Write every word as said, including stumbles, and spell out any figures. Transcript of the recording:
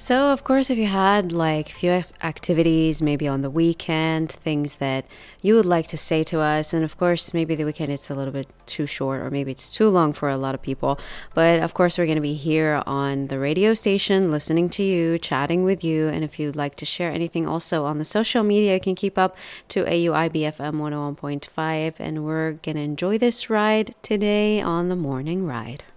So, of course, if you had like few ac- activities, maybe on the weekend, things that you would like to say to us, and of course, maybe the weekend it's a little bit too short, or maybe it's too long for a lot of people. But of course, we're going to be here on the radio station, listening to you, chatting with you, and if you'd like to share anything also on the social media, you can keep up to A U I B F M one oh one point five, and we're going to enjoy this ride today on the morning ride.